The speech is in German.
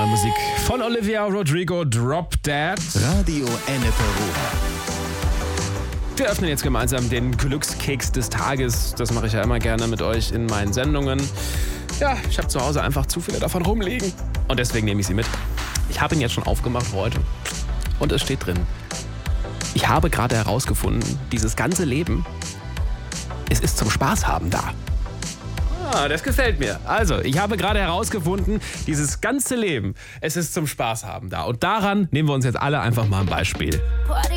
Musik von Olivia Rodrigo, Drop Dead. Radio Ennepe. Wir öffnen jetzt gemeinsam den Glückskeks des Tages. Das mache ich ja immer gerne mit euch in meinen Sendungen. Ja, ich habe zu Hause einfach zu viele davon rumliegen. Und deswegen nehme ich sie mit. Ich habe ihn jetzt schon aufgemacht für heute. Und es steht drin: Ich habe gerade herausgefunden, dieses ganze Leben, es ist zum Spaß haben da. Ah, das gefällt mir. Also, ich habe gerade herausgefunden, dieses ganze Leben, es ist zum Spaß haben da. Und daran nehmen wir uns jetzt alle einfach mal ein Beispiel.